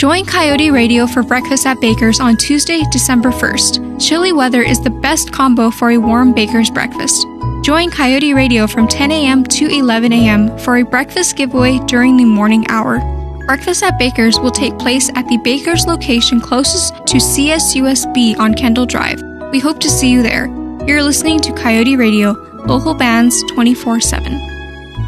Join Coyote Radio for breakfast at Baker's on Tuesday, December 1st. Chilly weather is the best combo for a warm Baker's breakfast. Join Coyote Radio from 10 a.m. to 11 a.m. for a breakfast giveaway during the morning hour. Breakfast at Baker's will take place at the Baker's location closest to CSUSB on Kendall Drive. We hope to see you there. You're listening to Coyote Radio, local bands 24/7.